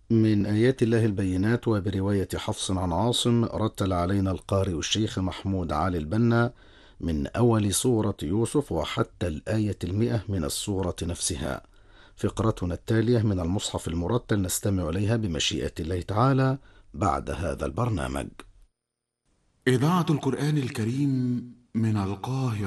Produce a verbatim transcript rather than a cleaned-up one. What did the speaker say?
من آيات الله البينات، وبرواية حفص عن عاصم رتل علينا القارئ الشيخ محمود علي البنا من أول سورة يوسف وحتى الآية المئة من السورة نفسها. فقرتنا التالية من المصحف المرتل نستمع إليها بمشيئة الله تعالى بعد هذا البرنامج. إذاعة القرآن الكريم من القاهرة.